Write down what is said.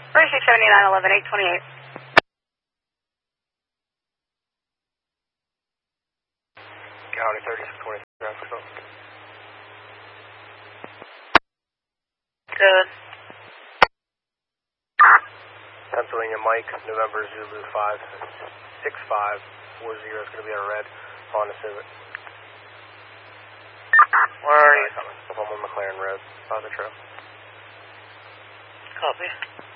3679 11 828. County 3620 traffic stop. Good. Pennsylvania Mike, November Zulu 56540 is going to be a red Honda Civic. Where are you? I'm on McLaren Road, Plaza Trail. Copy.